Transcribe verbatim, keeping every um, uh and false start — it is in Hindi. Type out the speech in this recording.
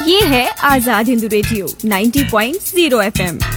ये है आजाद Hindu radio ninety point zero F M.